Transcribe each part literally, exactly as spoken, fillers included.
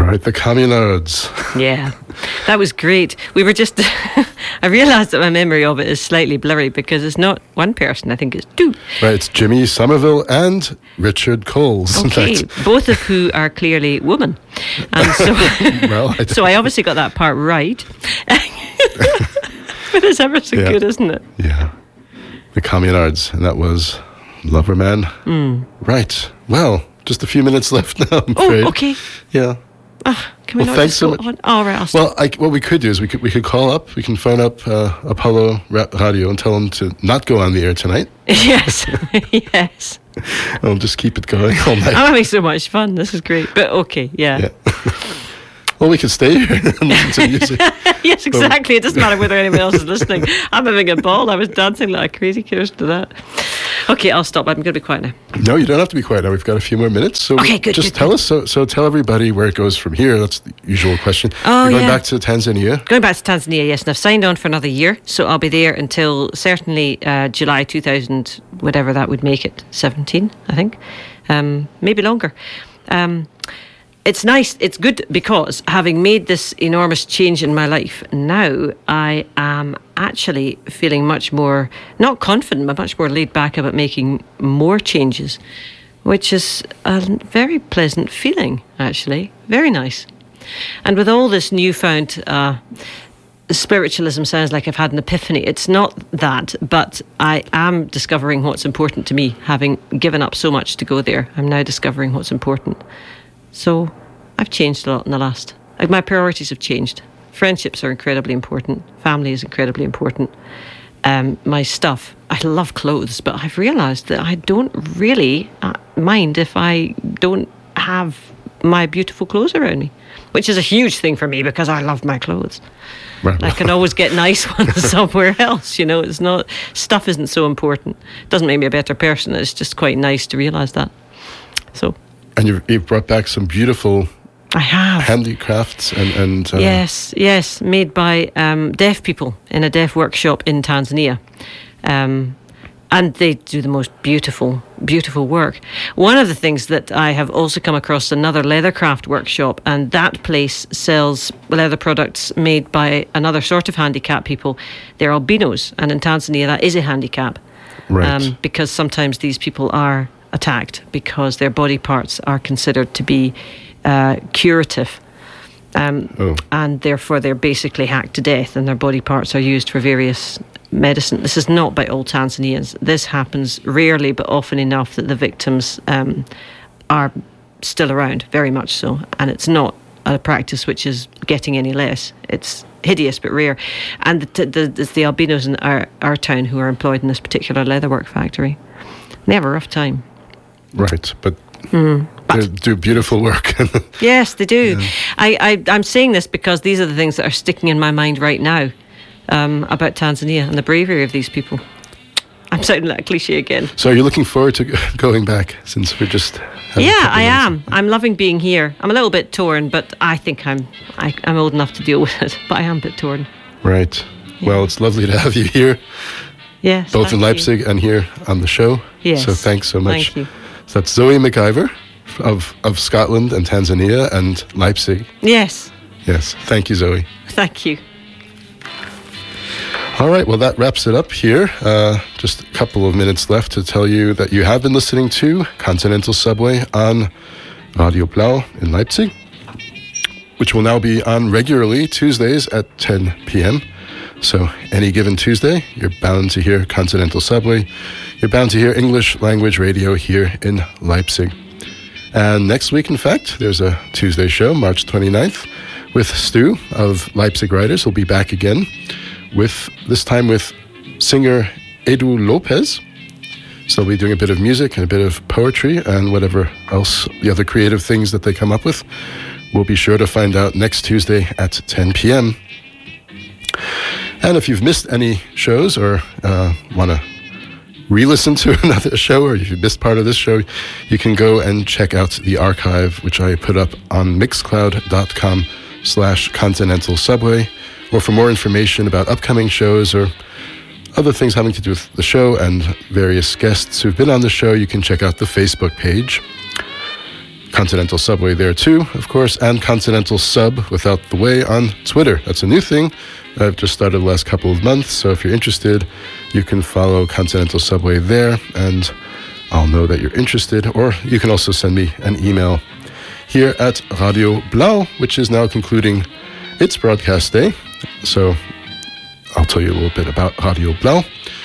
right, the Communards. Yeah, that was great. We were just, I realised that my memory of it is slightly blurry because it's not one person, I think it's two. Right, it's Jimmy Somerville and Richard Coles. Okay, both of who are clearly women. And so, well, I so I obviously got that part right. But it's ever so yeah. good, isn't it? Yeah, the Communards, and that was Loverman. Mm. Right, well, just a few minutes left now, I'm afraid. Oh, okay. Yeah. Oh, can we well, not thanks just so go much. on? Oh, right, I'll stop. Well, I, what we could do is we could we could call up, we can phone up uh, Apollo Radio and tell them to not go on the air tonight. Yes, yes. I'll just keep it going all night. I'm having so much fun. This is great. But okay, yeah. Yeah. Well, we could stay here and listen to music. Yes, exactly. It doesn't matter whether anyone else is listening. I'm having a ball. I was dancing like a crazy kid to that. Okay, I'll stop. I'm going to be quiet now. No, you don't have to be quiet now. We've got a few more minutes. So okay, good, just good, tell good. us. So, so tell everybody where it goes from here. That's the usual question. Oh, You're going yeah. back to Tanzania? Going back to Tanzania, yes. And I've signed on for another year. So I'll be there until certainly uh, July two thousand, whatever that would make it, seventeen, I think. Um, maybe longer. Um, it's nice, it's good because having made this enormous change in my life, now I am actually feeling much more, not confident, but much more laid back about making more changes, which is a very pleasant feeling, actually. Very nice. And with all this newfound uh, spiritualism, sounds like I've had an epiphany. It's not that, but I am discovering what's important to me, having given up so much to go there. I'm now discovering what's important. So I've changed a lot in the last. Like, my priorities have changed. Friendships are incredibly important. Family is incredibly important. Um, my stuff. I love clothes, but I've realised that I don't really uh, mind if I don't have my beautiful clothes around me, which is a huge thing for me because I love my clothes. Right. I can always get nice ones somewhere else. You know, it's not, stuff isn't so important. It doesn't make me a better person. It's just quite nice to realise that. So. And you've, you've brought back some beautiful I have. handicrafts and... and uh, yes, yes, made by um, deaf people in a deaf workshop in Tanzania. Um, and they do the most beautiful, beautiful work. One of the things that I have also come across, another leathercraft workshop, and that place sells leather products made by another sort of handicap people. They're albinos, and in Tanzania that is a handicap. Right. Um, because sometimes these people are attacked because their body parts are considered to be uh, curative. Um, oh. And therefore they're basically hacked to death and their body parts are used for various medicine. This is not by all Tanzanians. This happens rarely, but often enough that the victims um, are still around, very much so. And it's not a practice which is getting any less. It's hideous but rare. And the, the, it's the albinos in our, our town who are employed in this particular leatherwork factory. They have a rough time. Right, but... Mm. They do beautiful work. Yes, they do. Yeah. I, I, I'm saying this because these are the things that are sticking in my mind right now um, about Tanzania and the bravery of these people. I'm sounding like a cliche again. So are you looking forward to going back since we're just... Yeah, I am. I'm loving being here. I'm a little bit torn, but I think I'm I, I'm old enough to deal with it. But I am a bit torn. Right. Yeah. Well, it's lovely to have you here. Yes. Both in Leipzig you. and here on the show. Yes. So thanks so much. Thank you. So that's Zoe McIver of, of Scotland and Tanzania and Leipzig. Yes. Yes. Thank you, Zoe. Thank you. All right. Well, that wraps it up here. Uh, just a couple of minutes left to tell you that you have been listening to Continental Subway on Radio Blau in Leipzig, which will now be on regularly Tuesdays at ten p.m. So any given Tuesday, you're bound to hear Continental Subway. You're bound to hear English language radio here in Leipzig. And next week, in fact, there's a Tuesday show, March twenty-ninth, with Stu of Leipzig Writers. He'll be back again, with this time with singer Edu Lopez. So they'll be doing a bit of music and a bit of poetry and whatever else, the other creative things that they come up with. We'll be sure to find out next Tuesday at ten p.m. And if you've missed any shows or uh, want to re-listen to another show, or if you missed part of this show, you can go and check out the archive, which I put up on mixcloud.com slash continental subway. Or for more information about upcoming shows or other things having to do with the show and various guests who've been on the show, you can check out the Facebook page, Continental Subway there too, of course, and Continental Sub without the way on Twitter. That's a new thing I've just started the last couple of months, so if you're interested, you can follow Continental Subway there, and I'll know that you're interested, or you can also send me an email here at Radio Blau, which is now concluding its broadcast day. So I'll tell you a little bit about Radio Blau.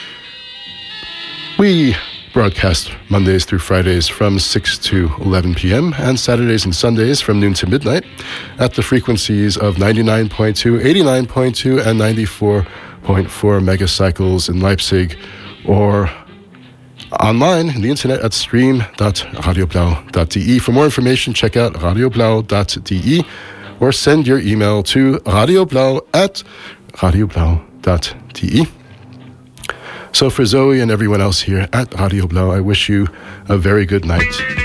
We broadcast Mondays through Fridays from six to eleven p.m. and Saturdays and Sundays from noon to midnight at the frequencies of ninety-nine point two, eighty-nine point two, and ninety-four point four megacycles in Leipzig, or online on the internet at stream dot radio blau dot d e. For more information, check out radio blau dot d e or send your email to radioblau at radioblau dot d e. So for Zoe and everyone else here at Radio Blau, I wish you a very good night.